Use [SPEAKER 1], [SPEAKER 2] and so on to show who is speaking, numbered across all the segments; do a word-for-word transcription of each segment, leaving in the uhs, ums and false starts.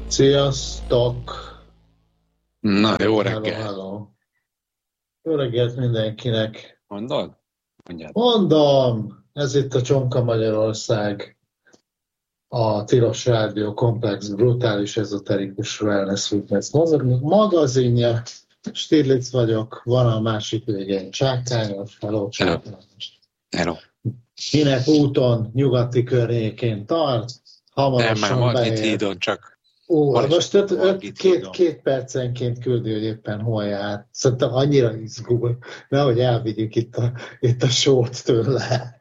[SPEAKER 1] Sziasztok!
[SPEAKER 2] Na, jó
[SPEAKER 1] Hello,
[SPEAKER 2] reggel.
[SPEAKER 1] hello. Jó reggelt mindenkinek.
[SPEAKER 2] Mondod? Mondjad.
[SPEAKER 1] Mondom, ez itt a Csonka Magyarország, a Tilos Rádió komplex, brutális, ezoterikus wellness fitness magazinja. Stirlitz vagyok, van a másik végén Csákányos, hello Csákányos.
[SPEAKER 2] Hello.
[SPEAKER 1] Kinek úton, nyugati környékén tart,
[SPEAKER 2] Nem, már
[SPEAKER 1] hamarosan
[SPEAKER 2] Margit
[SPEAKER 1] beér.
[SPEAKER 2] hídon, csak
[SPEAKER 1] Ó,
[SPEAKER 2] Hol is
[SPEAKER 1] most öt, öt,
[SPEAKER 2] Margit
[SPEAKER 1] két,
[SPEAKER 2] hídon?
[SPEAKER 1] két percenként küldi, hogy éppen hol jár. Szerintem annyira izgul, nehogy elvigyük itt a, itt a sót tőle.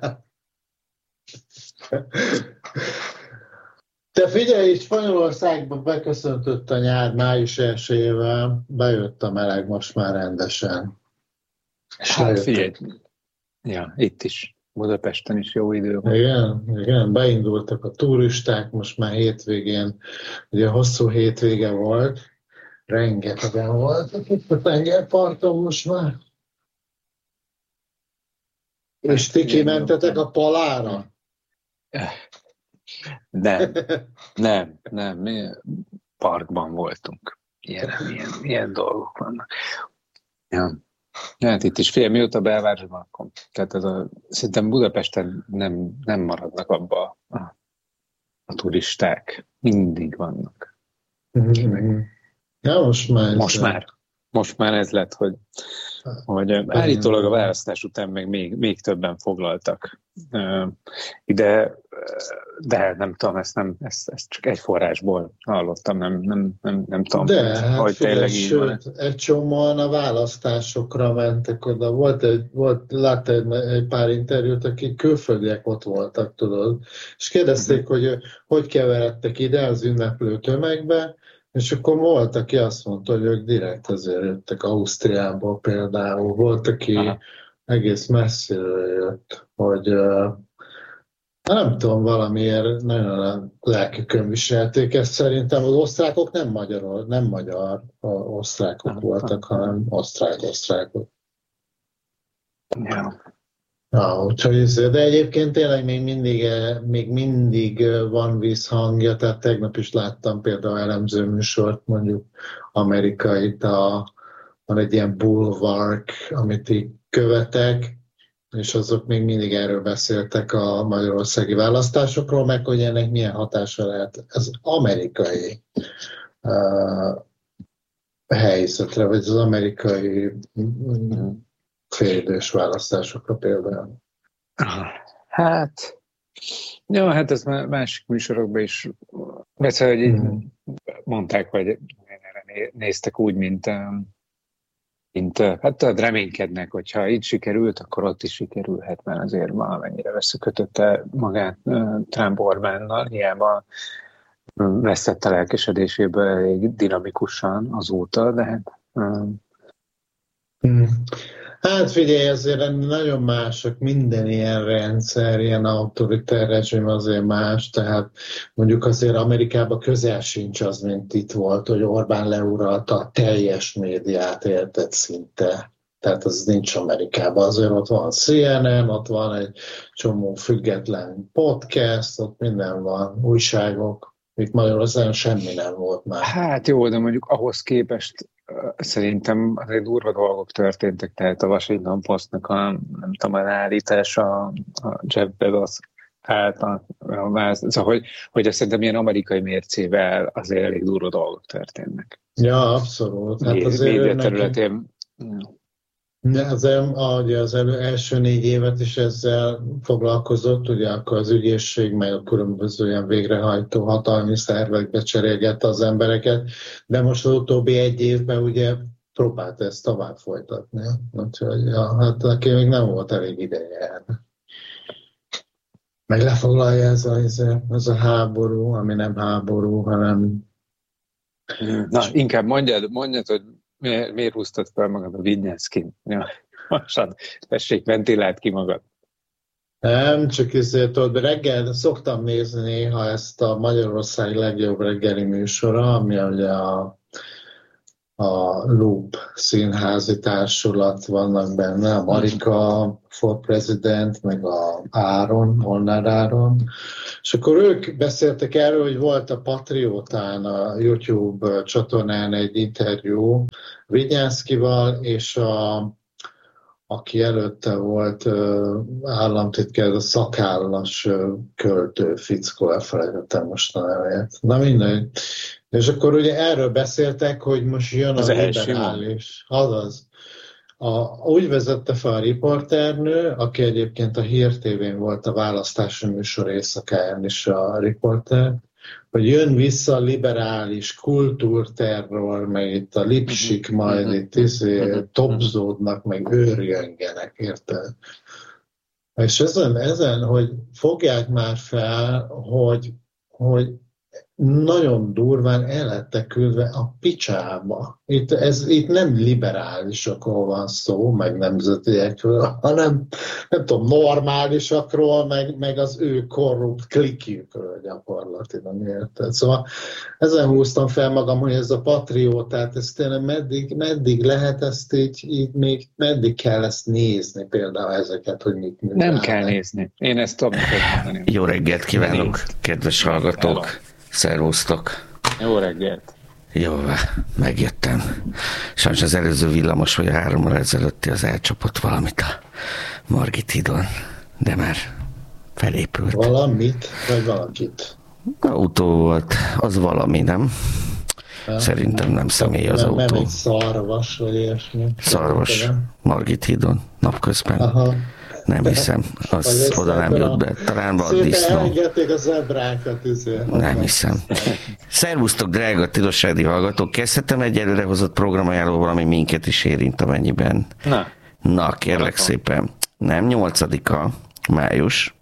[SPEAKER 1] Te figyelj, itt Spanyolországban beköszöntött a nyár május elsejével, bejött a meleg most már rendesen. És
[SPEAKER 2] Hát
[SPEAKER 1] lejöttek.
[SPEAKER 2] figyelj, ja, itt is, Budapesten is jó idő van.
[SPEAKER 1] Igen, igen, beindultak a turisták, most már hétvégén, ugye hosszú hétvége volt, rengetegen voltak itt a tengerparton most már. És ti kimentetek a Palára?
[SPEAKER 2] Nem, nem, nem, mi parkban voltunk. Ilyen, ilyen, ilyen dolgok vannak. Ja. Hát itt is fél, mióta belvárosban, akkor. Tehát ez a, szerintem Budapesten nem, nem maradnak abba a, a turisták. Mindig vannak.
[SPEAKER 1] Mm-hmm. Ja, most már.
[SPEAKER 2] Most már. Most már ez lett, hogy, hogy állítólag a választás után meg még, még többen foglaltak uh, ide, de nem tudom, ezt, nem, ezt, ezt csak egy forrásból hallottam, nem, nem, nem, nem tudom,
[SPEAKER 1] de,
[SPEAKER 2] hogy,
[SPEAKER 1] hát
[SPEAKER 2] hogy
[SPEAKER 1] figyelj,
[SPEAKER 2] tényleg így van.
[SPEAKER 1] Sőt, egy csomóan a választásokra mentek oda. Volt egy, volt, látta egy, egy pár interjút, akik külföldiek ott voltak, tudod, és kérdezték, uh-huh. hogy hogy keveredtek ide az ünneplő tömegbe, és akkor volt, aki azt mondta, hogy ők direkt azért jöttek Ausztriából például. Volt, aki Aha. egész messziről jött, hogy uh, nem tudom, valamiért nagyon lelkükön viselték ezt. Szerintem az osztrákok nem magyar, nem magyar osztrákok Aha. voltak, hanem osztrák-osztrákok.
[SPEAKER 2] Ja.
[SPEAKER 1] Ja, úgyhogy, de egyébként tényleg még mindig, még mindig van vízhangja, tehát tegnap is láttam például elemző műsort, mondjuk amerikait, a, van egy ilyen bulwark, amit így követek, és azok még mindig erről beszéltek a magyarországi választásokról, meg hogy ennek milyen hatása lehet az amerikai uh, helyzetre, vagy az amerikai mm, félidős választásokra például.
[SPEAKER 2] Hát, jó, hát ez már másik műsorokban is, persze, hogy mm. mondták, hogy erre néztek úgy, mint, mint hát tudod, reménykednek, hogyha így sikerült, akkor ott is sikerülhet, mert azért valamennyire összekötötte magát Trump Orbánnal, hiába veszett a lelkesedéséből elég dinamikusan azóta, de hát...
[SPEAKER 1] Mm. Hát figyelj, azért nagyon mások, minden ilyen rendszer, ilyen autoritár rezsim azért más, tehát mondjuk azért Amerikában közel sincs az, mint itt volt, hogy Orbán leuralta a teljes médiát, érted szinte. Tehát az nincs Amerikában, azért ott van cé en en, ott van egy csomó független podcast, ott minden van, újságok, itt Magyarországon semmi nem volt már.
[SPEAKER 2] Hát jó, de mondjuk ahhoz képest szerintem azért durva dolgok történtek, tehát a Washington Postnak a, nem tudom, a állítása, a Jeff Bezos által, szóval, hogy, hogy azt szerintem ilyen amerikai mércével azért elég durva dolgok történnek.
[SPEAKER 1] Ja, abszolút. Hát
[SPEAKER 2] azért média területén...
[SPEAKER 1] De az, az első négy évet is ezzel foglalkozott, ugye akkor az ügyészség, meg a különböző ilyen végrehajtó hatalmi szervekbe cserélgette az embereket, de most az utóbbi egy évben ugye próbált ezt tovább folytatni. Úgyhogy ja, hát neki még nem volt elég ideje. Meg lefoglalja ez a, ez a háború, ami nem háború, hanem...
[SPEAKER 2] Na, inkább mondjad, mondjad, hogy Miért, miért húztad fel magad a Vignyánszkin? Ja, lassan, tessék, ventiláld ki magad.
[SPEAKER 1] Nem, csak ezért tudod, reggel szoktam nézni néha ezt a Magyarország legjobb reggeli műsora, ami ugye a, a Loop színházi társulat, vannak benne, a Marika for President, meg a Áron, Molnár Áron, és akkor ők beszéltek erről, hogy volt a Patriótán, a YouTube csatornán egy interjú Vinyánszkival, és a, aki előtte volt államtitkár, a szakállas költő fickó, elfelejtettem most a nevét. Na mindegy. És akkor ugye erről beszéltek, hogy most jön az a liberális. Azaz. A, úgy vezette fel a riporternő, aki egyébként a Hír té vén volt a választási műsor éjszakáján is a riporter, hogy jön vissza a liberális kultúrterror, meg itt a lipsik majd itt izé, topzódnak, meg őrjöngenek, érted? És ezen, ezen, hogy fogják már fel, hogy, hogy nagyon durván el lettek küldve a picsába. Itt, ez, itt nem liberálisokról van szó, meg nemzetiekről, hanem nem tudom, normálisakról, meg, meg az ő korrupt klikjükről gyakorlatilag, érted? Szóval ezen húztam fel magam, hogy ez a patriótát, ez tényleg meddig, meddig lehet ezt így, így még, meddig kell ezt nézni például ezeket, hogy mit mit
[SPEAKER 2] Nem
[SPEAKER 1] állnak.
[SPEAKER 2] kell nézni. Én ezt tudom mondani.
[SPEAKER 3] Jó reggelt kívánok, kedves hallgatók! Szervusztok!
[SPEAKER 2] Jó reggelt!
[SPEAKER 3] Jó, megjöttem. Sajnos az előző villamos, vagy a hárommal ezelőtti az elcsapott valamit a Margit hídon, de már felépült.
[SPEAKER 1] Valamit, vagy valakit?
[SPEAKER 3] Autó volt, az valami, nem?
[SPEAKER 1] Ja,
[SPEAKER 3] Szerintem nem személy az
[SPEAKER 1] nem,
[SPEAKER 3] autó.
[SPEAKER 1] Nem egy szarvas, vagy ilyesmi.
[SPEAKER 3] Szarvas, Margit hídon, napközben.
[SPEAKER 1] Aha.
[SPEAKER 3] Nem hiszem, az oda nem jött be. Talán van disznó.
[SPEAKER 1] Elengedték a zebrákat, azért.
[SPEAKER 3] Nem hiszem. Szervusztok, drága Tilos Rádió hallgatók! Kezdhetem egy előre hozott programajánlóval, ami minket is érint, amennyiben.
[SPEAKER 2] Na.
[SPEAKER 3] Na, kérlek szépen. Nem, nyolcadika május,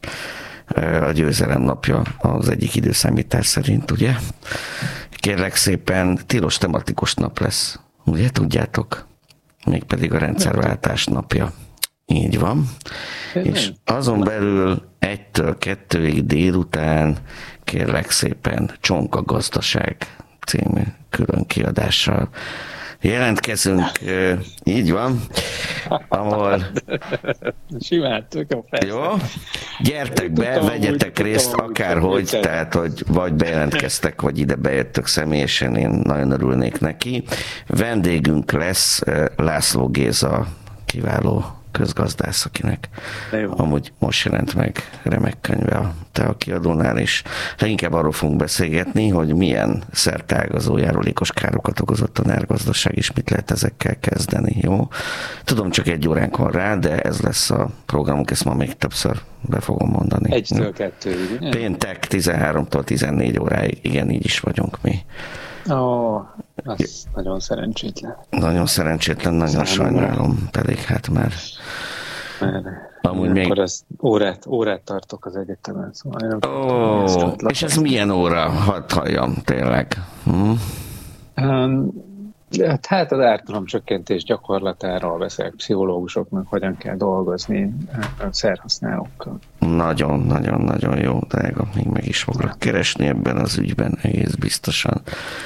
[SPEAKER 3] a győzelem napja az egyik időszámítás szerint, ugye? Kérlek szépen, tilos tematikus nap lesz. Ugye, tudjátok? Mégpedig a rendszerváltás napja. Így van. És azon belül egytől kettőig délután kérlek szépen Csonka Gazdaság című külön kiadással jelentkezünk, így van, ahol
[SPEAKER 2] simán, tök jó, persze.
[SPEAKER 3] Jó, gyertek be, tudtam, vegyetek úgy, részt tudtam, akárhogy, úgy, tehát hogy vagy bejelentkeztek, vagy ide bejöttök személyesen, én nagyon örülnék neki. Vendégünk lesz László Géza, kiváló közgazdász, akinek amúgy most jelent meg remek könyve a te a kiadónál, és leginkább arról fogunk beszélgetni, hogy milyen szerteágazó járulékos károkat okozott a NER gazdaság, és mit lehet ezekkel kezdeni, jó? Tudom, csak egy óránk van rá, de ez lesz a programunk, ezt ma még többször be fogom mondani.
[SPEAKER 2] Egytől kettőig.
[SPEAKER 3] Péntek tizenháromtól tizennégy óráig, igen, így is vagyunk mi.
[SPEAKER 2] Ó, az nagyon szerencsétlen.
[SPEAKER 3] Nagyon szerencsétlen, nagyon Számomra. Sajnálom, pedig hát már...
[SPEAKER 2] Mert
[SPEAKER 3] amúgy még...
[SPEAKER 2] Akkor az órát, órát tartok az egyetemen, szóval...
[SPEAKER 3] Ó, oh, és ez milyen óra? Hadd halljam, tényleg. Hm?
[SPEAKER 2] Um, hát, hát az ártalomcsökkentés gyakorlatáról beszélek, pszichológusoknak hogyan kell dolgozni a szerhasználókkal.
[SPEAKER 3] Nagyon-nagyon-nagyon jó, drága, még meg is foglak keresni ebben az ügyben, egész biztosan.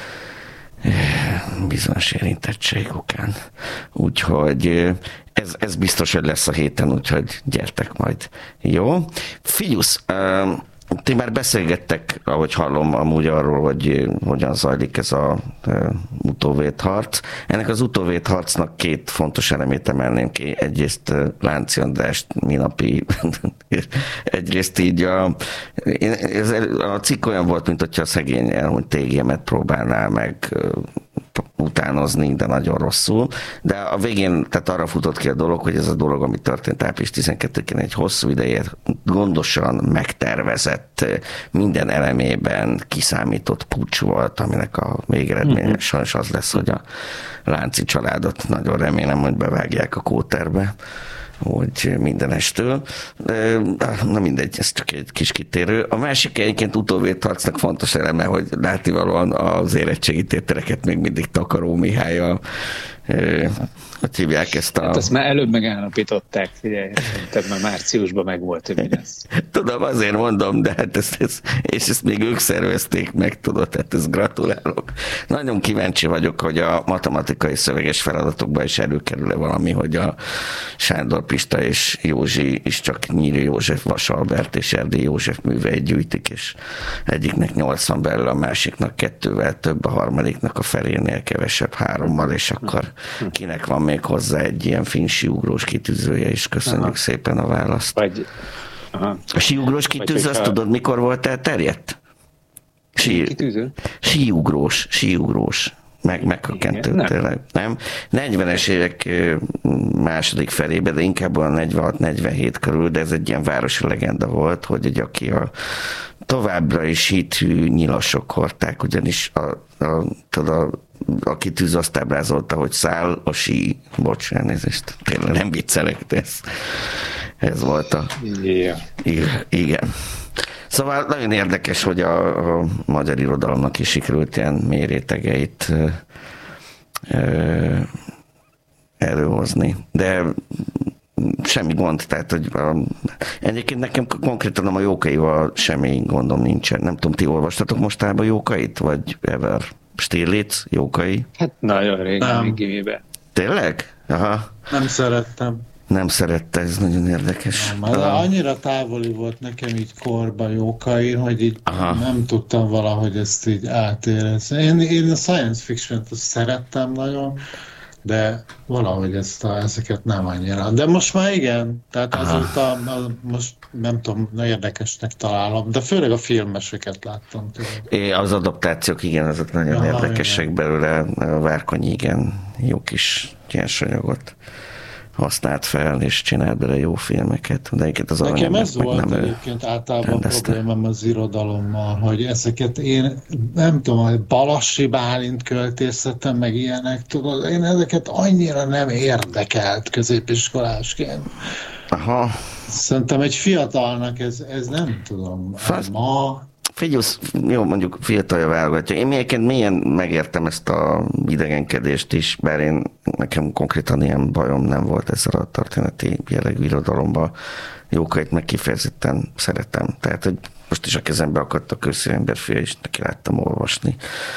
[SPEAKER 3] Bizonyos érintettség okán. Úgyhogy ez, ez biztos, hogy lesz a héten, úgyhogy gyertek majd. Jó? Figyusz, ti már beszélgettek, ahogy hallom, amúgy arról, hogy hogyan zajlik ez a utóvédharc. Ennek az utóvédharcnak két fontos elemét emelném ki. Egyrészt Lánci Andrást minapi, egyrészt így a, ez, a cikk olyan volt, mint hogyha a szegény elhunyt tégémet próbálnál meg utánozni, de nagyon rosszul. De a végén tehát arra futott ki a dolog, hogy ez a dolog, ami történt április tizenkettedikén, egy hosszú ideje gondosan megtervezett, minden elemében kiszámított puccs volt, aminek a végeredménye mm-hmm. sajnos az lesz, hogy a Lánci családot nagyon remélem, hogy bevágják a kóterbe, hogy mindenestől. Na mindegy, ez csak egy kis kitérő. A másik egyébként utóvédharcnak fontos eleme, hogy látnivalóan az érettségi tételeket még mindig Takaró Mihályal hogy hívják ezt a...
[SPEAKER 2] Hát azt már előbb megállapították, figyelj, tehát már márciusban meg volt, hogy mi lesz.
[SPEAKER 3] Tudom, azért mondom, de hát ezt, ezt, és ezt még ők szervezték meg, tudod, hát ezt gratulálok. Nagyon kíváncsi vagyok, hogy a matematikai szöveges feladatokban is előkerül-e valami, hogy a Sándor Pista és Józsi is csak Nyíri József, Vas Albert és Erdély József műveit gyűjtik, és egyiknek nyolcvan belül, a másiknak kettővel több, a harmadiknak a felénél kevesebb, hárommal, és akkor kinek van még hozzá egy ilyen finn síugrós kitűzője is. Köszönjük aha. szépen a választ.
[SPEAKER 2] Vagy, aha.
[SPEAKER 3] A síugrós kitűző, azt tudod, mikor volt elterjedt? Sí,
[SPEAKER 2] kitűző?
[SPEAKER 3] Síugrós, síugrós. Meg, megkökkentő tényleg, nem? negyvenes évek második felében, de inkább a negyvenhat negyvenhét körül, de ez egy ilyen városi legenda volt, hogy egy, aki a továbbra is hithű nyilasok hordták, ugyanis a, a, a, a kitűző azt ábrázolta, hogy száll a sí, bocs, elnézést, tényleg nem viccelek, de ez, ez volt a...
[SPEAKER 2] Yeah.
[SPEAKER 3] Igen. igen. Szóval nagyon érdekes, hogy a, a magyar irodalomnak is sikerült ilyen mély rétegeit ö, ö, előhozni. De semmi gond, tehát hogy a, egyébként nekem konkrétan a Jókaival semmi gondom nincsen. Nem tudom, ti olvastatok mostában Jókait, vagy ever Stirlitz, Jókai?
[SPEAKER 2] Hát nagyon régen, még gimibe.
[SPEAKER 3] Tényleg? Aha.
[SPEAKER 1] Nem szerettem.
[SPEAKER 3] Nem szerette, ez nagyon érdekes.
[SPEAKER 1] Nem, uh, annyira távoli volt nekem így korba Jókai, hogy így aha. nem tudtam valahogy ezt így átérezni. Én, én a science fiction-t szerettem nagyon, de valahogy ezt a, ezeket nem annyira. De most már igen, tehát azóta most nem tudom, érdekesnek találom, de főleg a filmeseket láttam.
[SPEAKER 3] É, az adaptációk, igen, azok nagyon aha, érdekesek igen. belőle. A Várkonyi, igen, jó kis nyersanyagot használt fel, és csinált bele jó filmeket. De egyébként az
[SPEAKER 1] nekem ez volt nem egyébként általában problémám az irodalommal, hogy ezeket én nem tudom, hogy Balassi Bálint költészetem, meg ilyenek, tudod, én ezeket annyira nem érdekelt középiskolásként.
[SPEAKER 3] Aha.
[SPEAKER 1] Szerintem egy fiatalnak ez, ez nem tudom, Fasz... ma...
[SPEAKER 3] Figyelj, jó, mondjuk fiatalja válogatja. Én egyébként mélyen megértem ezt a idegenkedést is, bár én nekem konkrétan ilyen bajom nem volt ezzel a történeti jellegű irodalomban. Jókait meg kifejezetten szeretem. Tehát, hogy most is a kezembe akadt a Kőszívemberfia, és neki láttam olvasni.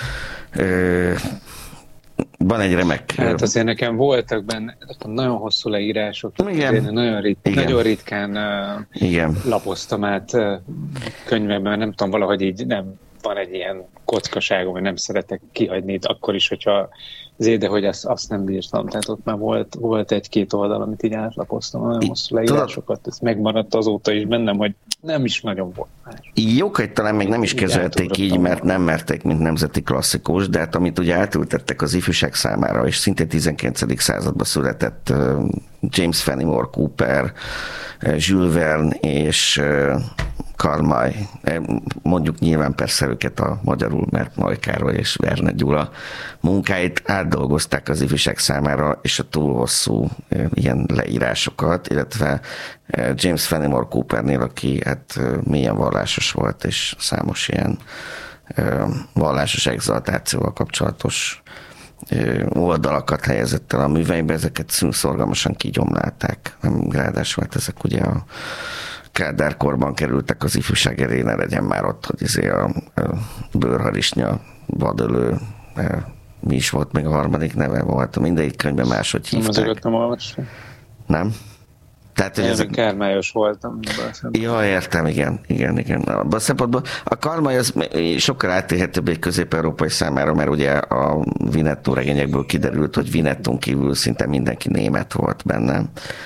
[SPEAKER 3] Van egy remek...
[SPEAKER 2] Hát azért nekem voltak benne nagyon hosszú leírások. Igen. Nagyon, rit, Igen. nagyon ritkán Igen. lapoztam át könyvekben, nem tudom, valahogy így nem van egy ilyen kockaságom, hogy nem szeretek kihagyni itt, akkor is, hogyha azért, de hogy azt, azt nem bírtam. Tehát ott már volt, volt egy-két oldal, amit így átlapoztam, nagyon hosszú leírásokat. Ez megmaradt azóta is bennem, hogy nem is nagyon volt más.
[SPEAKER 3] Jókait talán még nem is kezelték így, mert nem merték, mint nemzeti klasszikus, de hát amit ugye átültettek az ifjúság számára, és szintén tizenkilencedik században született James Fenimore Cooper, Jules Verne és Karl May, mondjuk nyilván persze őket a magyarul, mert May Károly és Verne Gyula munkáit átdolgozták az ifjúság számára, és a túl hosszú ilyen leírásokat, illetve James Fenimore Coopernél, aki hát mélyen vallásos volt, és számos ilyen vallásos exaltációval kapcsolatos oldalakat helyezett el a műveibe, ezeket szorgalmasan kigyomlálták. Ráadásul hát ezek ugye a Kádár korban kerültek az ifjúság elé, ne legyen már ott, hogy izé a, a bőrharisnya, vadölő, mi is volt még a harmadik neve volt, mindegyik könyvben máshogy hívták.
[SPEAKER 2] Nem, nem olvastam.
[SPEAKER 3] Nem? Tehát, hogy
[SPEAKER 2] én
[SPEAKER 3] ezek...
[SPEAKER 2] kármályos voltam.
[SPEAKER 3] Ja, értem, igen, igen, igen. A szempontból a Karmai az sokkal átélhetőbb egy közép-európai számára, mert ugye a Vinettó regényekből kiderült, hogy Vinettón kívül szinte mindenki német volt benne.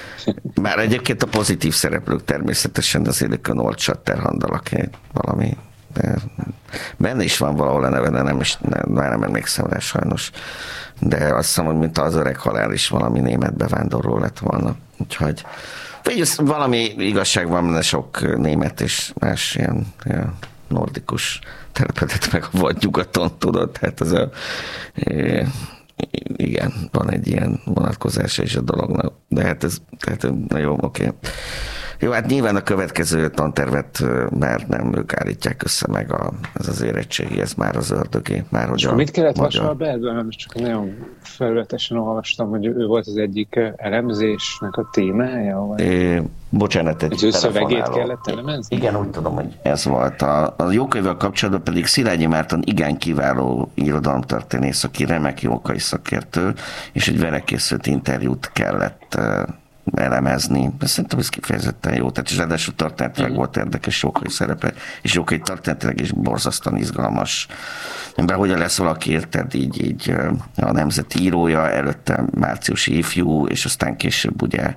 [SPEAKER 3] Már egyébként a pozitív szereplők természetesen azért a Nolt Schatterhandalak valami. De benne is van valahol a neve, de nem is, nem, már nem emlékszem rá sajnos. De azt hiszem, hogy mint az öreg halál is valami német bevándorló lett volna. Úgyhogy valami igazság van benne, sok német és más ilyen, ilyen nordikus telepedett meg a vagy nyugaton, tudod, hát az a e, igen, van egy ilyen vonatkozása is a dolognak, de hát ez, tehát, na jó, oké. Jó, hát nyilván a következő tantervet már nem ők állítják össze meg a, ez az érettségi, ez már az ördögé. Már, hogy a
[SPEAKER 2] mit kellett
[SPEAKER 3] magyar...
[SPEAKER 2] Vasalbergben? Nem, csak nagyon felületesen olvastam, hogy ő volt az egyik elemzésnek a témája. Vagy...
[SPEAKER 3] É, bocsánat, egy
[SPEAKER 2] egy szövegét kellett elemezni?
[SPEAKER 3] Igen, úgy tudom, hogy ez volt. A, a jókönyvvel kapcsolatban pedig Szilágyi Márton igen kiváló irodalomtörténész, aki remek jókai szakértő, és egy vele készült interjút kellett uh, elemezni. De szerintem ez kifejezetten jó. Tehát és ráadásul történetileg mm. volt érdekes jókai szerepe, és jókai történetileg is borzasztóan izgalmas. Ember, hogyan lesz valaki, érted, így, így a Nemzeti írója, előtte márciusi ifjú, és aztán később ugye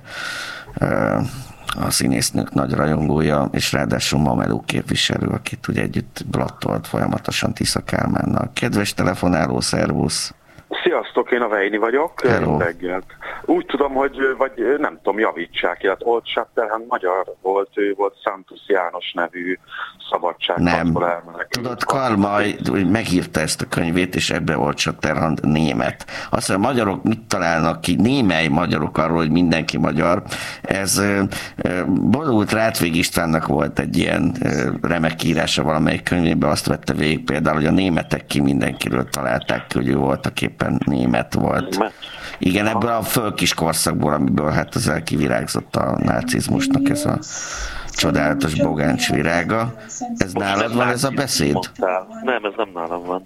[SPEAKER 3] a színésznők nagy rajongója, és ráadásul Mameló képviselő, akit ugye együtt blattolt folyamatosan Tisza Kálmánnal. Kedves telefonáló, szervusz!
[SPEAKER 4] Sziasztok, én a Vejni vagyok.
[SPEAKER 3] Hello.
[SPEAKER 4] Úgy tudom, hogy, vagy nem tudom, javítsák, illetve Old Shatterhand magyar volt, ő volt Santos János nevű szabadságharcból elmenekült.
[SPEAKER 3] Tudod, Karl May megírta ezt a könyvét, és ebbe Old Shatterhand német. Azt mondja, a magyarok mit találnak ki, némely magyarok arról, hogy mindenki magyar. Ez Boldogult Rátvég Istvánnak volt egy ilyen remek írása valamelyik könyvében, azt vette végig például, hogy a németek ki mindenkiről találták ki, hogy ő voltak éppen német volt. Igen, ebből a fölkis korszakból, amiből hát az elkivirágzott a nácizmusnak ez a csodálatos bogáncs virága. Ez nálad van ez a beszéd?
[SPEAKER 4] Nem, ez nem nálam van.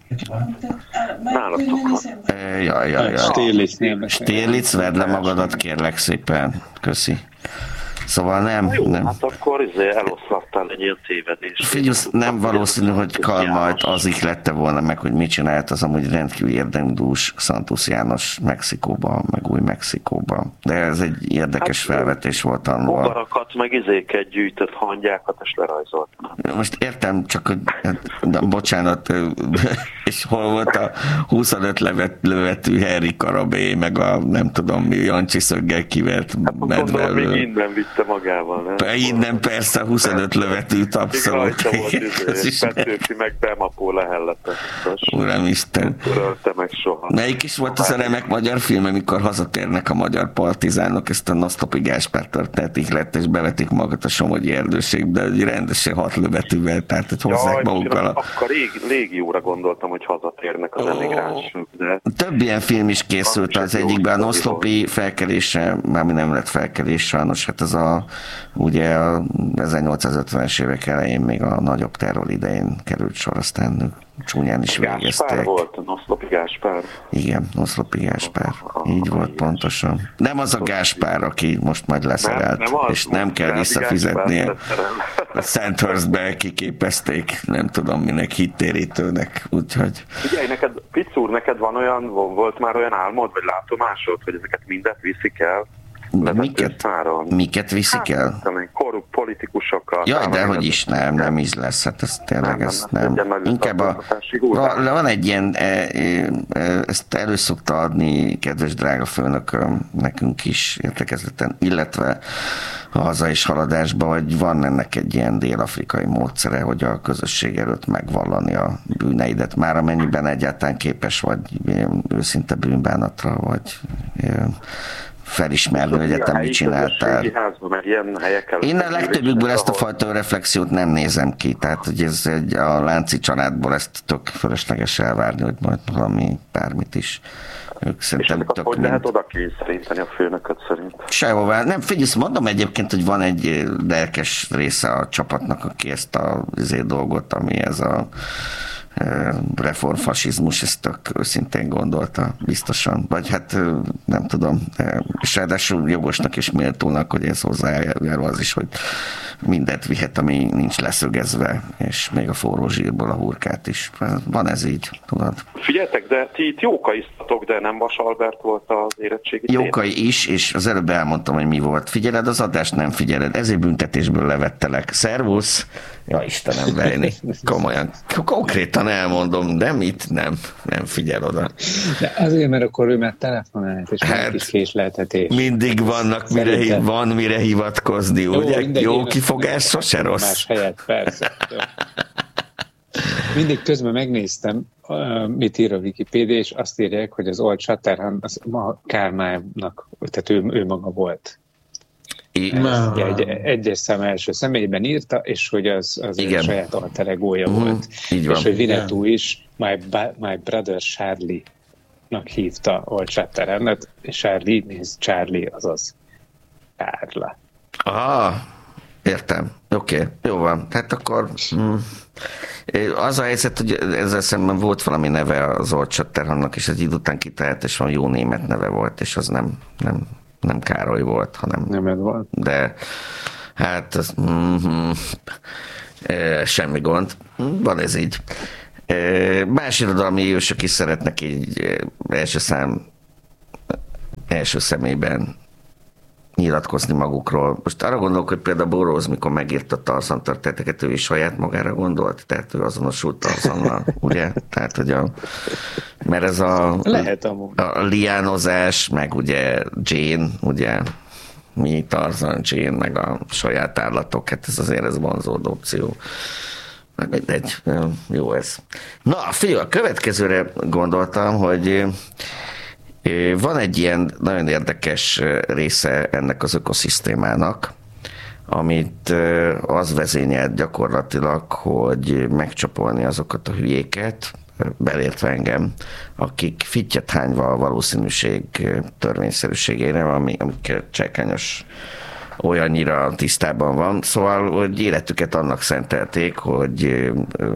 [SPEAKER 4] Nálatok van.
[SPEAKER 3] E, jaj, jaj, jaj.
[SPEAKER 2] Stierlitznél.
[SPEAKER 3] Stierlitz, vedd le magadat, kérlek szépen. Köszi. Szóval nem,
[SPEAKER 4] jó,
[SPEAKER 3] nem.
[SPEAKER 4] Hát akkor izé eloszlattál egy ilyen tévedést.
[SPEAKER 3] Figyelsz, nem valószínű, hogy Karl Mayt az ihlette volna meg, hogy mit csinált az amúgy rendkívül érdemdús Santos János Mexikóban, meg Új-Mexikóban. De ez egy érdekes hát, felvetés volt annól.
[SPEAKER 4] Bogarakat, meg izéket gyűjtött, hangyákat, és lerajzolt.
[SPEAKER 3] Most értem, csak hogy, de, bocsánat, és hol volt a huszonöt levet, lövetű Henry Karabé, meg a nem tudom mi, Jancsi szöggel kivert
[SPEAKER 4] hát, medvelő. Még innen vitte magával, nem?
[SPEAKER 3] Innen persze huszonöt lövetűt abszolút.
[SPEAKER 4] Petőfi meg Bemapó lehelletek.
[SPEAKER 3] Uramisten.
[SPEAKER 4] Ölte meg soha.
[SPEAKER 3] Melyik is volt az a remek magyar film, amikor hazatérnek a magyar partizánok, ezt a Nosztopi Gáspár történetig lett, és bevetik magat a Somogyi erdőségbe, de rendesen hat lövetűvel, tehát hogy hozzák Jaj, magukkal. A...
[SPEAKER 4] Akkor légióra gondoltam, hogy hazatérnek az oh. emigránsok. De...
[SPEAKER 3] Több ilyen film is készült az egyikben, a Nosztopi felkelése, mármi nem lett felkelés sajnos, hát ez a ugye a ezernyolcszázötvenes évek elején még a nagyobb terror idején került sor, aztán csúnyán is végezték.
[SPEAKER 4] Gáspár volt, Noszlopi Gáspár.
[SPEAKER 3] Igen, Noszlopi Gáspár. Így volt pontosan. Nem az a Gáspár, aki most majd leszerelt, nem, nem és az, nem kell visszafizetnie. A Sandhurstbe kiképezték, nem tudom minek, hittérítőnek, úgyhogy...
[SPEAKER 4] Figyelj, neked, Picúr, neked van olyan, volt már olyan álmod, vagy látomásod, hogy ezeket mindet viszik el?
[SPEAKER 3] Miket, miket viszik el?
[SPEAKER 4] Hát, korrupt politikusokkal.
[SPEAKER 3] Jaj, de hogy is nem, nem is lesz, hát ez tényleg nem, ez nem. nem. Inkább a, a, van egy ilyen, ezt elő szokta adni, kedves drága főnököm, nekünk is értekezleten, illetve a haza és haladásban, hogy van ennek egy ilyen dél-afrikai módszere, hogy a közösség előtt megvallani a bűneidet, már amennyiben egyáltalán képes vagy őszinte bűnbánatra, vagy felismerni, hogy egyetem mit csináltál. Én a legtöbbükből ezt a fajta reflexiót nem nézem ki, tehát hogy ez egy, a Lánci családból ezt tök fölösleges elvárni, hogy majd valami bármit is. Ők szerintem tök
[SPEAKER 4] hogy mind... lehet oda kényszeríteni a főnököt szerint?
[SPEAKER 3] Sehová. Nem, figyelj, mondom egyébként, hogy van egy lelkes része a csapatnak, aki ezt a azért dolgot, ami ez a reformfasizmus, ezt tök őszintén gondolta, biztosan. Vagy hát nem tudom, és ráadásul jogosnak és méltónak, hogy ez hozzájárul az is, hogy mindent vihet, ami nincs leszögezve, és még a forró zsírból a hurkát is. Van ez így, tudod.
[SPEAKER 4] Figyeljetek, de ti itt jókaiztatok, de nem Vasalbert volt az érettségi
[SPEAKER 3] Jókai is, és az előbb elmondtam, hogy mi volt. Figyeled az adást? Nem figyeled. Ezért büntetésből levettelek. Szervusz! Ja, Istenem, Vejni. Komolyan. Konkrétan elmondom, de mit? Nem. Nem figyel oda.
[SPEAKER 2] De azért, mert akkor ő már telefonált, és hát, kis késleltetés.
[SPEAKER 3] Mindig vannak, mire, van mire hivatkozni, jó, ugye? Jó kifogás sose rossz. Más
[SPEAKER 2] helyet, persze. Mindig közben megnéztem, mit ír a Wikipédia, és azt írják, hogy az Old Shatterhand az ma Kálmánnak, tehát ő, ő maga volt. Ugye egy, egyes szám első személyben írta, és hogy az, az egy saját alter egója uh-huh. volt. És hogy Winnetou is my, my brother Charlie-nak hívta Old Shatterhandet, és Charlie néz Charlie, azaz Kárla.
[SPEAKER 3] Ah, értem. Oké, okay. Jó van. Hát akkor mm, az a helyzet, hogy ezzel szemben volt valami neve az Old Shatterhandnak, és egy idő után kitalált, és van jó német neve volt, és az nem, nem, nem Károly volt, hanem...
[SPEAKER 2] Nem ez volt.
[SPEAKER 3] De hát az, mm, e, semmi gond. Van ez így. E, más irodalmi ősök is szeretnek így első szám első személyben nyilatkozni magukról. Most arra gondolok, hogy például Burroughs, mikor megírta a Tarzan történeteket, ő is saját magára gondolt, tehát ő azonosult Tarzannal, ugye? Tehát, hogy a, mert ez a,
[SPEAKER 2] Lehet amúgy.
[SPEAKER 3] a liánozás, meg ugye Jane, ugye mi Tarzan, Jane, meg a saját állatok, hát ez azért ez vonzódó opció. Meg mindegy, jó ez. Na, fiú, a következőre gondoltam, hogy van egy ilyen nagyon érdekes része ennek az ökoszisztémának, amit az vezényelt gyakorlatilag, hogy megcsapolni azokat a hülyéket, belértve engem, akik fittyet hányva a valószínűség törvényszerűségére, ami, amikkel cselkányos olyannyira tisztában van. Szóval, hogy életüket annak szentelték, hogy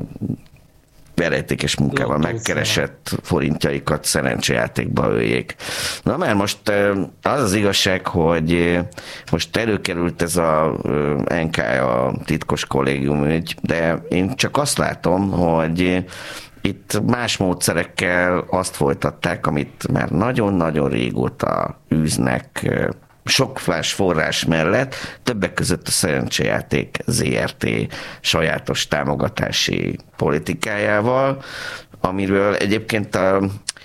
[SPEAKER 3] verejtékes munkával megkeresett forintjaikat szerencsejátékba öljék. Na mert most az az igazság, hogy most előkerült ez a en ká, a titkos kollégium ügy, de én csak azt látom, hogy itt más módszerekkel azt folytatták, amit már nagyon-nagyon régóta űznek sok flash forrás mellett, többek között a Szerencsejáték zé er té sajátos támogatási politikájával, amiről egyébként a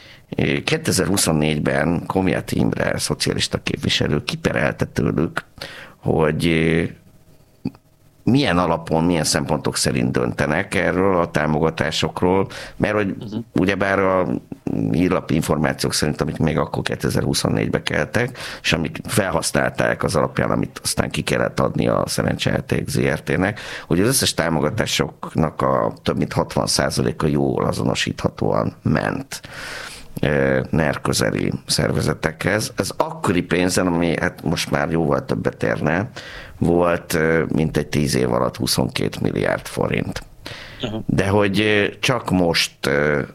[SPEAKER 3] kétezer-huszonnégyben Komjáthy Imre, szocialista képviselő kiperelte tőlük, hogy milyen alapon, milyen szempontok szerint döntenek erről a támogatásokról, mert hogy uh-huh. ugyebár a hírlapi információk szerint, amik még akkor kétezer-huszonnégyben keltek, és amik felhasználták az alapján, amit aztán ki kellett adni a Szerencsejáték zé er té-nek, hogy az összes támogatásoknak a több mint hatvan százaléka jól azonosíthatóan ment NER közeli szervezetekhez. Ez akkori pénzen, ami hát most már jóval többet érne, volt mintegy tíz év alatt huszonkét milliárd forint. Uh-huh. De hogy csak most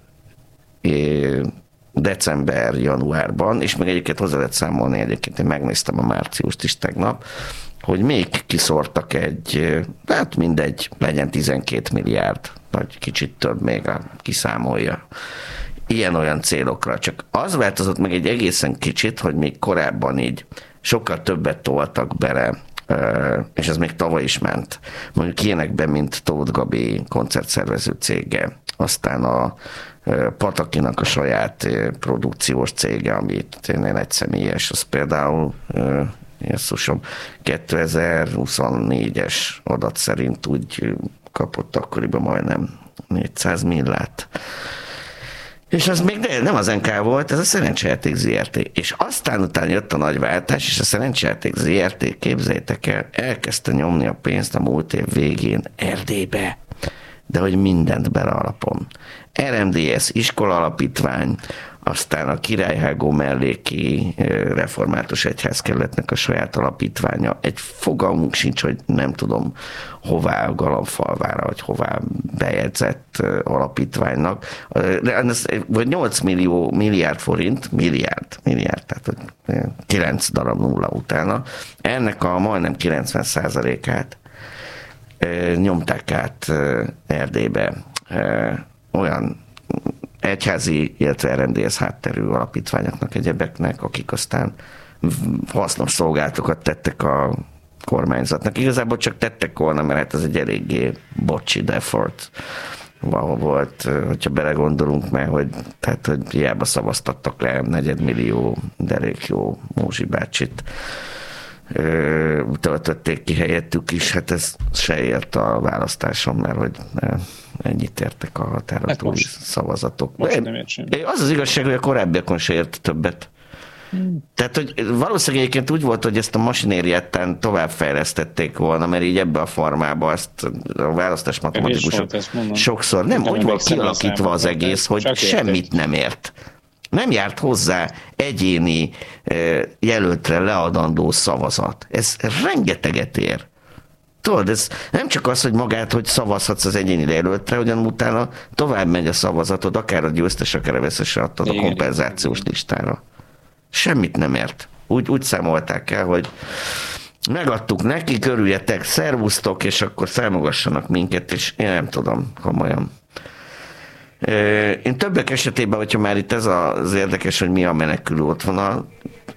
[SPEAKER 3] december, januárban, és meg egyébként hozzá lehet számolni, egyébként én megnéztem a márciust is tegnap, hogy még kiszórtak egy, hát mindegy, legyen tizenkét milliárd, vagy kicsit több még, kiszámolja. Ilyen-olyan célokra. Csak az változott meg egy egészen kicsit, hogy még korábban így sokkal többet toltak bele, és ez még tavaly is ment. Mondjuk ilyenekben, mint Tóth Gabi koncertszervező cége, aztán a Patakinak a saját produkciós cége, amit tényleg egy személyes, az például Jézusom, kétezer-huszonnégyes adat szerint úgy kapott akkoriban majdnem négyszáz millát. És az még nem az en ká volt, ez a Szerencsejáték zé er té. És aztán utána jött a nagy váltás, és a Szerencsejáték zé er té, képzeljétek el, elkezdte nyomni a pénzt a múlt év végén Erdélybe. De hogy mindent bele alapon. er em dé es iskola alapítvány, aztán a Királyhágó melléki református egyházkerületnek a saját alapítványa. Egy fogalmunk sincs, hogy nem tudom hová, Galambfalvára, vagy hová bejegyzett alapítványnak. Vagy nyolc millió, milliárd forint, milliárd, milliárd, tehát kilenc darab nulla utána. Ennek a majdnem kilencven százalékát nyomták át Erdélybe olyan egyházi, illetve er em dé es hátterű alapítványoknak, egyebeknek, akik aztán hasznos szolgálatokat tettek a kormányzatnak. Igazából csak tettek volna, mert hát ez egy eléggé bocsi effort valahol volt, hogyha belegondolunk, mert hogy, tehát, hogy hiába szavaztattak le negyedmillió derék jó Mózsi bácsit, töltötték ki helyettük is, hát ez se ért a választáson, mert hogy ennyit értek a határon túli hát szavazatok.
[SPEAKER 2] Most nem ért
[SPEAKER 3] az az igazság, hogy a korábbiakon se ért többet. Tehát, hogy valószínűleg egyébként úgy volt, hogy ezt a masinériáttán továbbfejlesztették volna, mert így ebbe a formába ezt a választás matematikusok sokszor nem, úgy volt kialakítva az egész, hogy semmit nem ért. Nem járt hozzá egyéni jelöltre leadandó szavazat. Ez rengeteget ér. Tudod, ez nem csak az, hogy magát, hogy szavazhatsz az egyéni jelöltre, ugyan utána tovább megy a szavazatod, akár a győztes, akár a veszesre adtad a kompenzációs listára. Semmit nem ért. Úgy, úgy számolták el, hogy megadtuk neki, körüljetek, szervusztok, és akkor számogassanak minket, és én nem tudom, komolyan. Én többek esetében, hogyha már itt ez az érdekes, hogy mi a menekülő útvonal,